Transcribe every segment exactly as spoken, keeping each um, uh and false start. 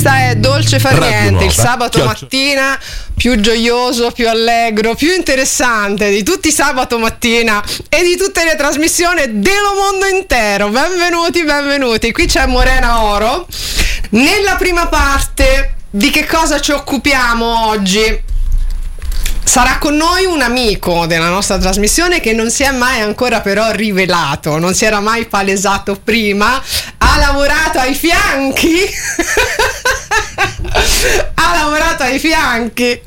Questa è Dolce Far Radio Niente, Nuova. il sabato Chioccio. mattina più gioioso, più allegro, più interessante di tutti i sabato mattina e di tutte le trasmissioni dello mondo intero. Benvenuti, benvenuti. Qui c'è Morena Oro. Nella prima parte di che cosa ci occupiamo oggi? Sarà con noi un amico della nostra trasmissione che non si è mai ancora però rivelato, non si era mai palesato prima, ha lavorato ai fianchi, ha lavorato ai fianchi,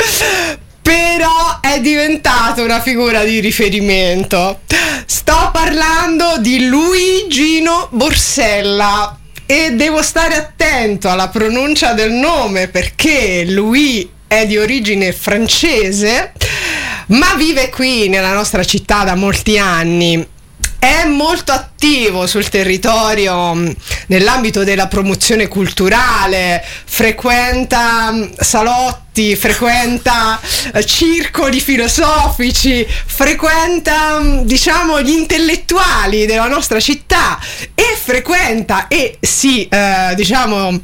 però è diventato una figura di riferimento. Sto parlando di Luigino Borsella e devo stare attento alla pronuncia del nome perché lui è di origine francese, ma vive qui nella nostra città da molti anni. È molto attivo sul territorio nell'ambito della promozione culturale, frequenta salotti, frequenta circoli filosofici, frequenta, diciamo, gli intellettuali della nostra città e frequenta e si, eh, diciamo,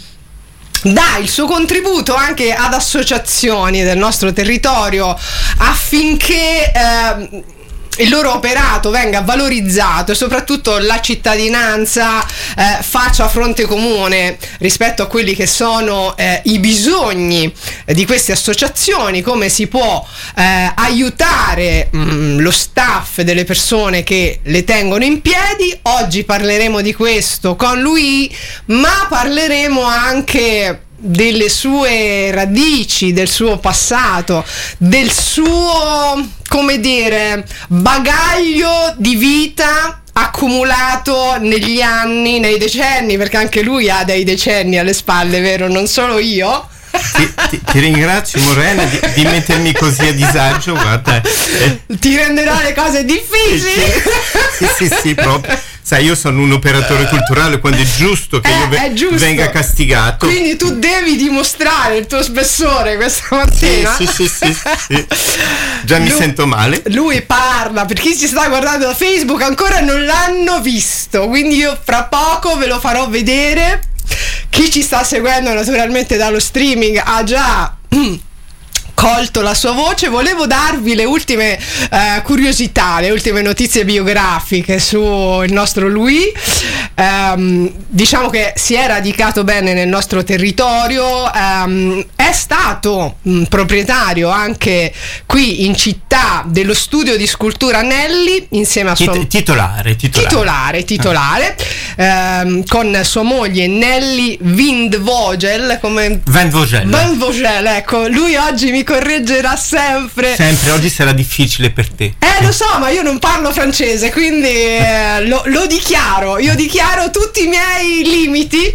dà il suo contributo anche ad associazioni del nostro territorio affinché eh, il loro operato venga valorizzato e soprattutto la cittadinanza eh, faccia fronte comune rispetto a quelli che sono eh, i bisogni di queste associazioni, come si può eh, aiutare mh, lo staff delle persone che le tengono in piedi. Oggi parleremo di questo con lui, ma parleremo anche delle sue radici, del suo passato, del suo, come dire, bagaglio di vita accumulato negli anni, nei decenni, perché anche lui ha dei decenni alle spalle, vero? Non solo io. Ti, ti, ti ringrazio Morena di, di mettermi così a disagio, guarda. Eh. Ti renderò le cose difficili. Sì, sì, sì, sì, proprio. Sai, io sono un operatore culturale, quando è giusto che eh, io ve- giusto. venga castigato. Quindi tu devi dimostrare il tuo spessore questa mattina. Sì, sì, sì, sì, sì. Già mi lui, sento male. Lui parla, per chi ci sta guardando da Facebook ancora non l'hanno visto, quindi io fra poco ve lo farò vedere. Chi ci sta seguendo naturalmente dallo streaming ha già colto la sua voce. Volevo darvi le ultime eh, curiosità, le ultime notizie biografiche sul nostro Louis. Um, diciamo che si è radicato bene nel nostro territorio, um, è stato um, proprietario anche qui in città dello studio di scultura Nelli insieme a sua Tit- titolare titolare, titolare, titolare ah. um, con sua moglie Nelly Windvogel, come Van Vogel. Van Vogel, ecco, lui oggi mi correggerà sempre. Sempre, oggi sarà difficile per te. Eh, lo so, ma io non parlo francese, quindi eh, lo, lo dichiaro, io dichiaro tutti i miei limiti.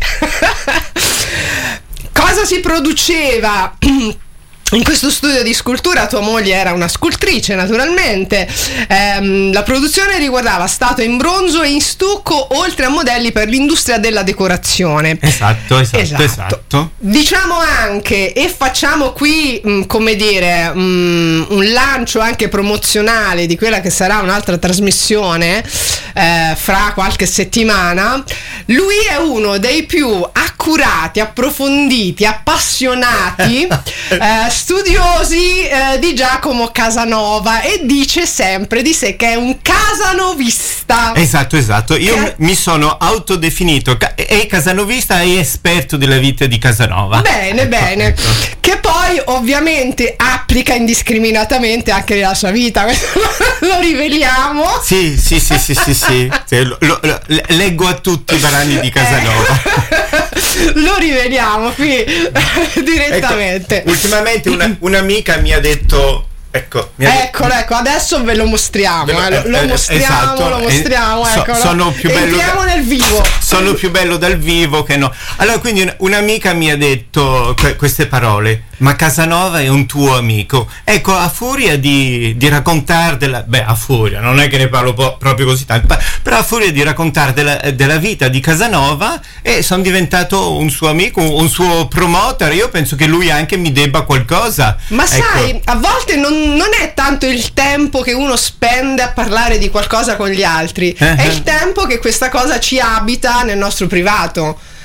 Cosa si produceva in questo studio di scultura? Tua moglie era una scultrice, naturalmente. Ehm, la produzione riguardava statue in bronzo e in stucco, oltre a modelli per l'industria della decorazione. Esatto, esatto, esatto. esatto. Diciamo anche, e facciamo qui, mh, come dire, mh, un lancio anche promozionale di quella che sarà un'altra trasmissione eh, fra qualche settimana. Lui è uno dei più accurati, approfonditi, appassionati eh, studiosi eh, di Giacomo Casanova, e dice sempre di sé che è un casanovista. Esatto, esatto. Io Che... mi sono autodefinito ca- e casanovista e esperto della vita di Casanova. Bene, ecco, bene. Ecco. Che poi ovviamente applica indiscriminatamente anche nella sua vita. Lo riveliamo. Sì, sì, sì, sì, sì, sì. sì lo, lo, lo, leggo a tutti i brani di Casanova. Eh, lo riveliamo qui direttamente. Ecco, ultimamente una, un'amica mi ha detto, ecco, mi ha eccolo, ecco, adesso ve lo mostriamo, Ve lo- eh, lo, lo eh, mostriamo, esatto, lo mostriamo, eh, so- eccolo. sono più bello Entriamo da- nel vivo. Sono più bello dal vivo che no. Allora, quindi un- un'amica mi ha detto que- queste parole: ma Casanova è un tuo amico. Ecco, a furia di, di raccontare della, beh, a furia, non è che ne parlo po- proprio così tanto, pa- però a furia di raccontare della, della vita di Casanova, e sono diventato un suo amico, un, un suo promoter. Io penso che lui anche mi debba qualcosa. Ma ecco. sai, a volte non, non è tanto il tempo che uno spende a parlare di qualcosa con gli altri, Eh, è eh. il tempo che questa cosa ci abita nel nostro privato.